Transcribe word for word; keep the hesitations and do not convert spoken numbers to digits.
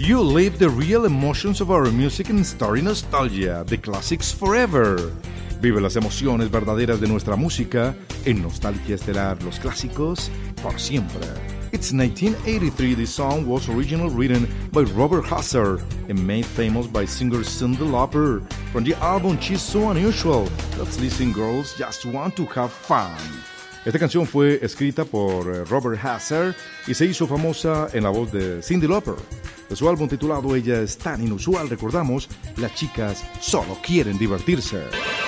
You live the real emotions of our music and story nostalgia, the classics forever. Vive las emociones verdaderas de nuestra música en Nostalgia Estelar, los clásicos por siempre. It's nineteen eighty-three. This song was originally written by Robert Hazard and made famous by singer Cyndi Lauper from the album She's So Unusual. Let's listen, girls, just want to have fun. Esta canción fue escrita por Robert Hazard y se hizo famosa en la voz de Cyndi Lauper. De su álbum titulado Ella es tan inusual, recordamos, las chicas solo quieren divertirse.